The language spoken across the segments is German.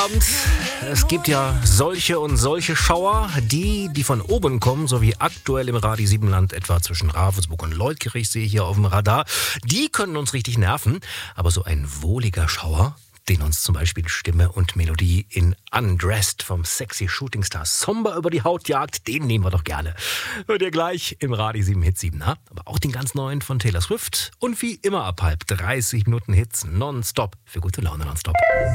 Es gibt ja solche und solche Schauer, die von oben kommen, so wie aktuell im Radio 7 Land, etwa zwischen Ravensburg und Leutkirch, sehe ich hier auf dem Radar. Die können uns richtig nerven, aber so ein wohliger Schauer, den uns zum Beispiel Stimme und Melodie in Undressed vom sexy Shootingstar Somber über die Haut jagt, den nehmen wir doch gerne. Hört ihr gleich im Radio 7 Hit 7, aber auch den ganz neuen von Taylor Swift und wie immer ab halb 30 Minuten Hits nonstop für gute Laune nonstop.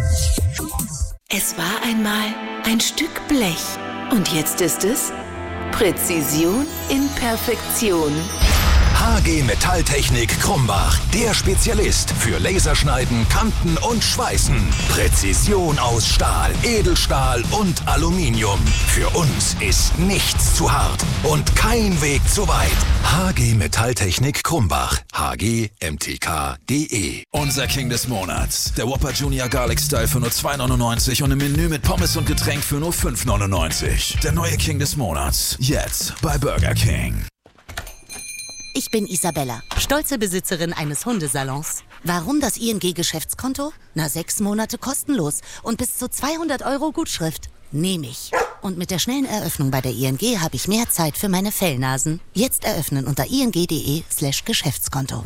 Es war einmal ein Stück Blech und jetzt ist es Präzision in Perfektion. HG Metalltechnik Krumbach, der Spezialist für Laserschneiden, Kanten und Schweißen. Präzision aus Stahl, Edelstahl und Aluminium. Für uns ist nichts zu hart und kein Weg zu weit. HG Metalltechnik Krumbach, hgmtk.de. Unser King des Monats, der Whopper Junior Garlic Style für nur 2,99 und im Menü mit Pommes und Getränk für nur 5,99. Der neue King des Monats, jetzt bei Burger King. Ich bin Isabella, stolze Besitzerin eines Hundesalons. Warum das ING-Geschäftskonto? 6 Monate kostenlos und bis zu 200 € Gutschrift. Nehme ich. Und mit der schnellen Eröffnung bei der ING habe ich mehr Zeit für meine Fellnasen. Jetzt eröffnen unter ing.de/Geschäftskonto.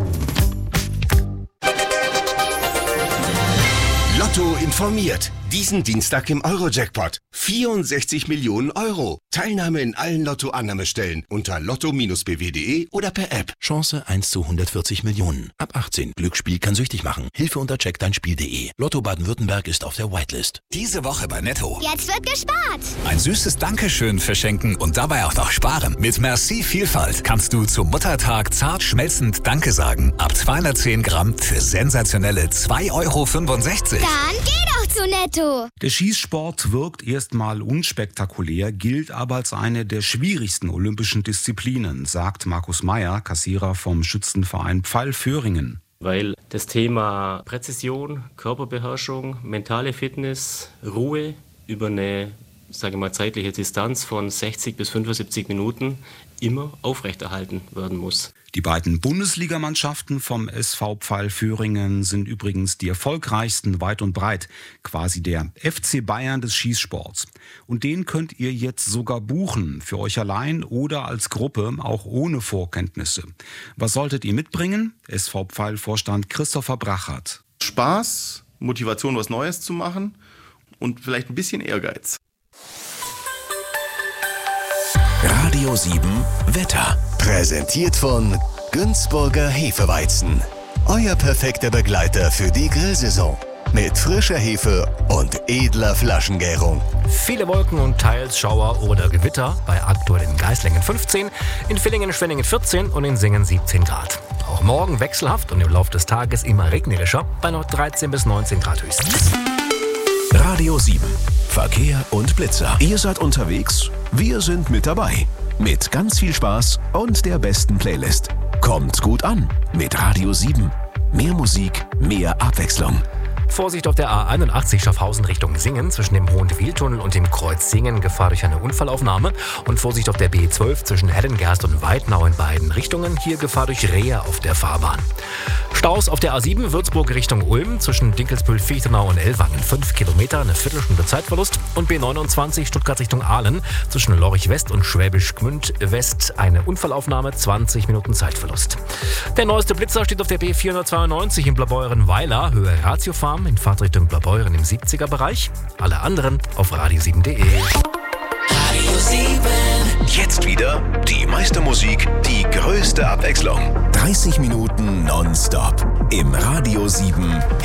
Lotto informiert. Diesen Dienstag im Eurojackpot. 64 Millionen Euro. Teilnahme in allen Lotto-Annahmestellen unter lotto-bw.de oder per App. Chance 1 zu 140 Millionen. Ab 18. Glücksspiel kann süchtig machen. Hilfe unter checkdeinspiel.de. Lotto Baden-Württemberg ist auf der Whitelist. Diese Woche bei Netto. Jetzt wird gespart. Ein süßes Dankeschön verschenken und dabei auch noch sparen. Mit Merci Vielfalt kannst du zum Muttertag zart schmelzend Danke sagen. Ab 210 Gramm für sensationelle 2,65 €. Dann geh doch zu Netto. Der Schießsport wirkt erstmal unspektakulär, gilt aber als eine der schwierigsten olympischen Disziplinen, sagt Markus Meyer, Kassierer vom Schützenverein Pfeil-Föhringen. Weil das Thema Präzision, Körperbeherrschung, mentale Fitness, Ruhe über eine, zeitliche Distanz von 60 bis 75 Minuten immer aufrechterhalten werden muss. Die beiden Bundesligamannschaften vom SV Pfeil-Föhringen sind übrigens die erfolgreichsten weit und breit, quasi der FC Bayern des Schießsports. Und den könnt ihr jetzt sogar buchen, für euch allein oder als Gruppe, auch ohne Vorkenntnisse. Was solltet ihr mitbringen? SV Pfeil-Vorstand Christopher Brachert. Spaß, Motivation, was Neues zu machen und vielleicht ein bisschen Ehrgeiz. Radio 7 Wetter. Präsentiert von Günzburger Hefeweizen. Euer perfekter Begleiter für die Grillsaison. Mit frischer Hefe und edler Flaschengärung. Viele Wolken und teils Schauer oder Gewitter, bei aktuell in Geislingen 15, in Villingen-Schwenningen 14 und in Singen 17 Grad. Auch morgen wechselhaft und im Laufe des Tages immer regnerischer, bei noch 13 bis 19 Grad höchstens. Radio 7. Verkehr und Blitzer. Ihr seid unterwegs? Wir sind mit dabei. Mit ganz viel Spaß und der besten Playlist. Kommt gut an mit Radio 7. Mehr Musik, mehr Abwechslung. Vorsicht auf der A81 Schaffhausen Richtung Singen zwischen dem Hohenwildtunnel und dem Kreuz Singen, Gefahr durch eine Unfallaufnahme. Und Vorsicht auf der B12 zwischen Hellengerst und Weidnau in beiden Richtungen, hier Gefahr durch Rehe auf der Fahrbahn. Staus auf der A7 Würzburg Richtung Ulm zwischen Dinkelsbühl-Fichtenau und Ellwangen 5 Kilometer, eine Viertelstunde Zeitverlust. Und B29 Stuttgart Richtung Aalen zwischen Lorch West und Schwäbisch Gmünd West, eine Unfallaufnahme, 20 Minuten Zeitverlust. Der neueste Blitzer steht auf der B492 in Blaubeuren-Weiler, Höhe Ratiofarm, in Fahrtrichtung Blaubeuren im 70er-Bereich. Alle anderen auf radio7.de. Radio 7. Jetzt wieder die meiste Musik, die größte Abwechslung. 30 Minuten nonstop im Radio 7